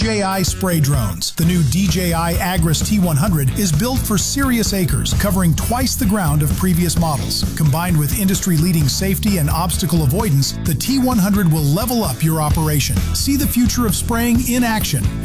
DJI spray drones. The new DJI Agras T100 is built for serious acres, covering twice the ground of previous models. Combined with industry-leading safety and obstacle avoidance, the T100 will level up your operation. See the future of spraying in action